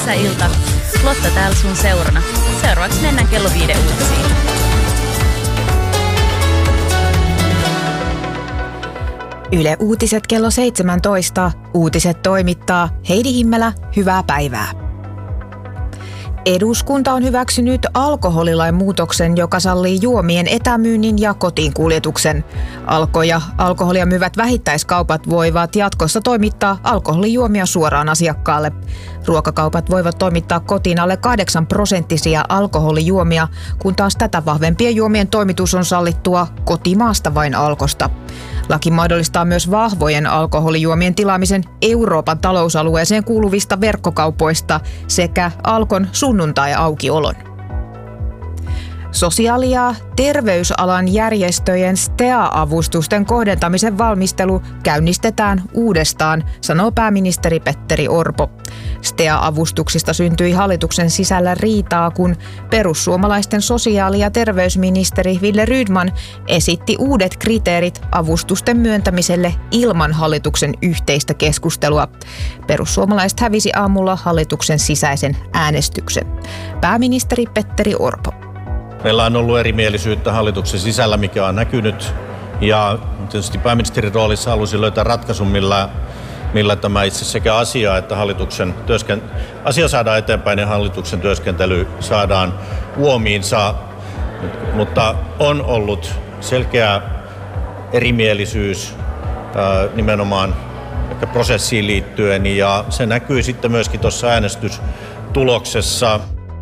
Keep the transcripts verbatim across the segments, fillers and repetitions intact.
kesäilta. Lotta täällä sun seurana. Seuraavaksi mennään kello viiden uutisiin. Yle Uutiset kello seitsemäntoista. Uutiset toimittaa Heidi Himmelä. Hyvää päivää. Eduskunta on hyväksynyt alkoholilain muutoksen, joka sallii juomien etämyynnin ja kotiinkuljetuksen. Alko ja alkoholia myyvät vähittäiskaupat voivat jatkossa toimittaa alkoholijuomia suoraan asiakkaalle. Ruokakaupat voivat toimittaa kotiin alle kahdeksan prosenttisia alkoholijuomia, kun taas tätä vahvempien juomien toimitus on sallittua kotimaasta vain Alkosta. Laki mahdollistaa myös vahvojen alkoholijuomien tilaamisen Euroopan talousalueeseen kuuluvista verkkokaupoista sekä Alkon sunnuntai-aukiolon. Sosiaali- ja terveysalan järjestöjen S T E A-avustusten kohdentamisen valmistelu käynnistetään uudestaan, sanoo pääministeri Petteri Orpo. S T E A-avustuksista syntyi hallituksen sisällä riitaa, kun perussuomalaisten sosiaali- ja terveysministeri Wille Rydman esitti uudet kriteerit avustusten myöntämiselle ilman hallituksen yhteistä keskustelua. Perussuomalaiset hävisi aamulla hallituksen sisäisen äänestyksen. Pääministeri Petteri Orpo. Meillä on ollut erimielisyyttä hallituksen sisällä, mikä on näkynyt, ja tietysti pääministerin roolissa halusin löytää ratkaisun, millä, millä tämä itse sekä asia että hallituksen työsken... asia saadaan eteenpäin ja hallituksen työskentely saadaan uomiinsa, mutta on ollut selkeä erimielisyys ää, nimenomaan ehkä prosessiin liittyen, ja se näkyy sitten myöskin tuossa äänestystuloksessa.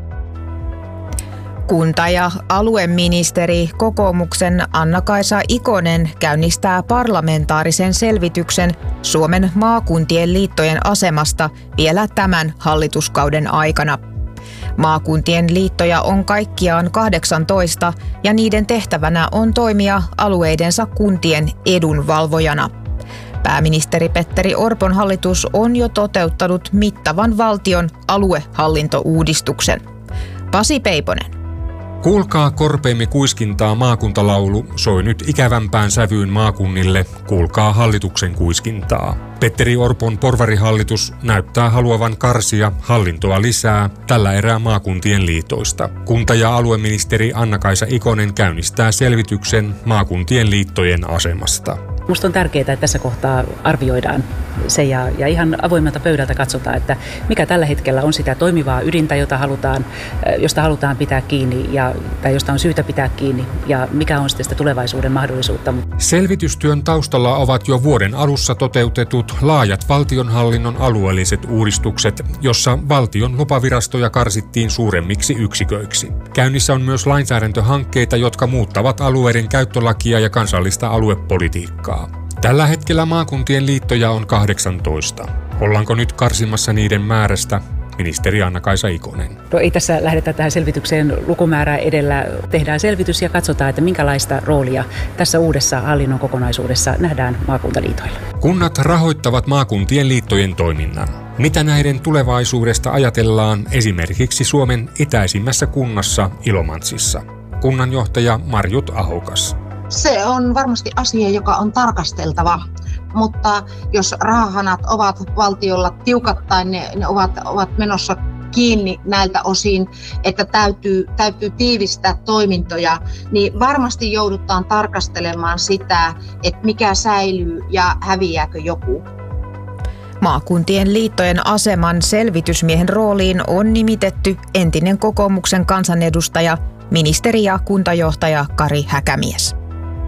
Kunta- ja alueministeri kokoomuksen Anna-Kaisa Ikonen käynnistää parlamentaarisen selvityksen Suomen maakuntien liittojen asemasta vielä tämän hallituskauden aikana. Maakuntien liittoja on kaikkiaan kahdeksantoista ja niiden tehtävänä on toimia alueidensa kuntien edunvalvojana. Pääministeri Petteri Orpon hallitus on jo toteuttanut mittavan valtion aluehallintouudistuksen. Pasi Peiponen. Kuulkaa korpeemme kuiskintaa maakuntalaulu soi nyt ikävämpään sävyyn maakunnille, kuulkaa hallituksen kuiskintaa. Petteri Orpon porvarihallitus näyttää haluavan karsia hallintoa lisää tällä erää maakuntien liitoista. Kunta- ja alueministeri Anna-Kaisa Ikonen käynnistää selvityksen maakuntien liittojen asemasta. Minusta on tärkeää, että tässä kohtaa arvioidaan se ja, ja ihan avoimelta pöydältä katsotaan, että mikä tällä hetkellä on sitä toimivaa ydintä, jota halutaan, josta halutaan pitää kiinni ja, tai josta on syytä pitää kiinni, ja mikä on sitten sitä tulevaisuuden mahdollisuutta. Selvitystyön taustalla ovat jo vuoden alussa toteutetut laajat valtionhallinnon alueelliset uudistukset, jossa valtion lupavirastoja karsittiin suuremmiksi yksiköiksi. Käynnissä on myös lainsäädäntöhankkeita, jotka muuttavat alueiden käyttölakia ja kansallista aluepolitiikkaa. Tällä hetkellä maakuntien liittoja on kahdeksantoista. Ollaanko nyt karsimassa niiden määrästä? Ministeri Anna-Kaisa Ikonen. No ei tässä lähdetä tähän selvitykseen lukumäärää edellä. Tehdään selvitys ja katsotaan, että minkälaista roolia tässä uudessa hallinnon kokonaisuudessa nähdään maakuntaliitoilla. Kunnat rahoittavat maakuntien liittojen toiminnan. Mitä näiden tulevaisuudesta ajatellaan esimerkiksi Suomen itäisimmässä kunnassa Ilomantsissa? Kunnanjohtaja Marjut Ahokas. Se on varmasti asia, joka on tarkasteltava, mutta jos rahahanat ovat valtiolla tiukat tai ne, ne ovat, ovat menossa kiinni näiltä osin, että täytyy, täytyy tiivistää toimintoja, niin varmasti joudutaan tarkastelemaan sitä, että mikä säilyy ja häviääkö joku. Maakuntien liittojen aseman selvitysmiehen rooliin on nimitetty entinen kokoomuksen kansanedustaja, ministeri ja kuntajohtaja Kari Häkämies.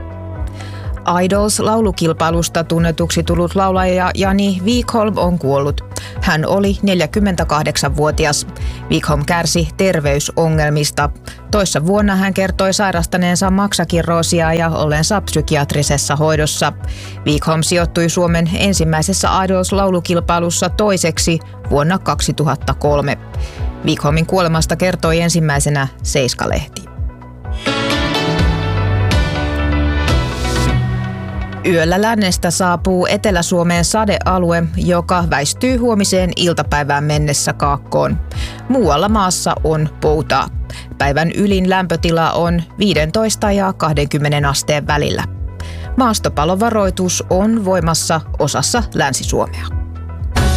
Idols-laulukilpailusta tunnetuksi tullut laulaja Jani Wikholm on kuollut. Hän oli neljäkymmentäkahdeksanvuotias. Wikholm kärsi terveysongelmista. Toissa vuonna hän kertoi sairastaneensa maksakirroosia ja ollensa psykiatrisessa hoidossa. Wikholm sijoittui Suomen ensimmäisessä Idols-laulukilpailussa toiseksi vuonna kaksituhattakolme. Wikholmin kuolemasta kertoi ensimmäisenä Seiska-lehti. Yöllä lännestä saapuu Etelä-Suomeen sadealue, joka väistyy huomiseen iltapäivään mennessä kaakkoon. Muualla maassa on poutaa. Päivän ylin lämpötila on viisitoista ja kaksikymmentä asteen välillä. Maastopalovaroitus on voimassa osassa Länsi-Suomea.